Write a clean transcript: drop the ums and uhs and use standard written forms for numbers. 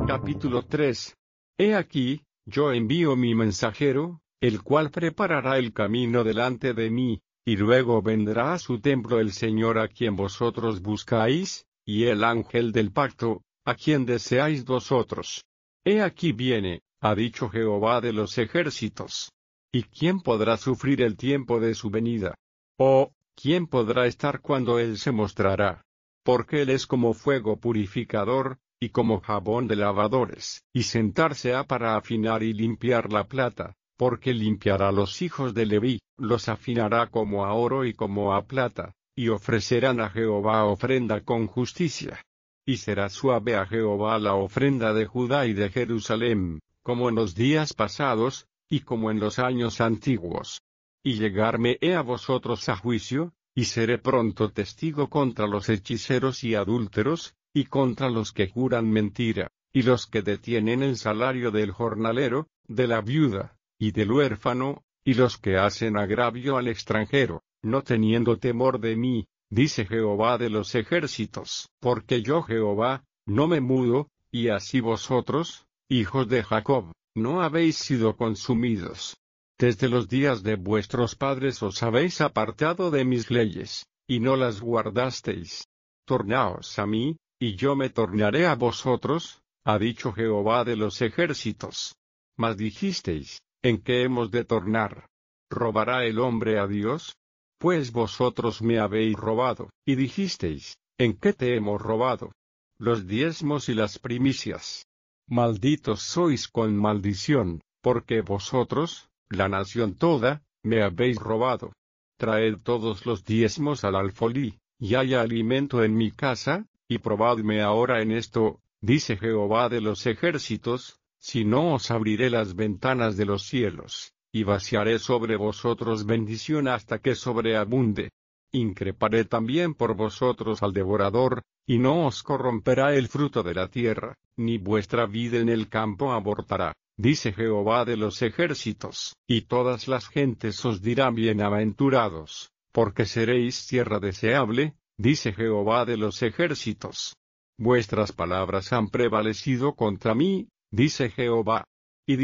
Capítulo 3. He aquí, yo envío mi mensajero, el cual preparará el camino delante de mí, y luego vendrá a su templo el Señor a quien vosotros buscáis, y el ángel del pacto, a quien deseáis vosotros. He aquí viene, ha dicho Jehová de los ejércitos. ¿Y quién podrá sufrir el tiempo de su venida? ¿O quién podrá estar cuando él se mostrará? Porque él es como fuego purificador, y como jabón de lavadores, y sentarse ha para afinar y limpiar la plata, porque limpiará los hijos de Leví, los afinará como a oro y como a plata, y ofrecerán a Jehová ofrenda con justicia. Y será suave a Jehová la ofrenda de Judá y de Jerusalén, como en los días pasados, y como en los años antiguos. Y llegarme he a vosotros a juicio, y seré pronto testigo contra los hechiceros y adúlteros, y contra los que juran mentira, y los que detienen el salario del jornalero, de la viuda, y del huérfano, y los que hacen agravio al extranjero, no teniendo temor de mí, dice Jehová de los ejércitos. Porque yo Jehová, no me mudo, y así vosotros, hijos de Jacob, no habéis sido consumidos. Desde los días de vuestros padres os habéis apartado de mis leyes, y no las guardasteis. Tornaos a mí, y yo me tornaré a vosotros, ha dicho Jehová de los ejércitos. Mas dijisteis, ¿en qué hemos de tornar? ¿Robará el hombre a Dios? Pues vosotros me habéis robado, y dijisteis, ¿en qué te hemos robado? Los diezmos y las primicias. Malditos sois con maldición, porque vosotros, la nación toda, me habéis robado. Traed todos los diezmos al alfolí, y haya alimento en mi casa, y probadme ahora en esto, dice Jehová de los ejércitos, si no os abriré las ventanas de los cielos, y vaciaré sobre vosotros bendición hasta que sobreabunde. Increparé también por vosotros al devorador, y no os corromperá el fruto de la tierra, ni vuestra vida en el campo abortará, dice Jehová de los ejércitos. Y todas las gentes os dirán bienaventurados, porque seréis tierra deseable, dice Jehová de los ejércitos. Vuestras palabras han prevalecido contra mí, dice Jehová.